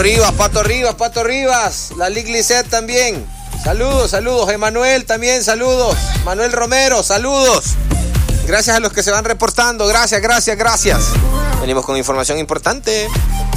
Pato Rivas, la Liglicet también. Saludos. Emanuel también, saludos. Manuel Romero, saludos. Gracias a los que se van reportando. Gracias. Venimos con información importante.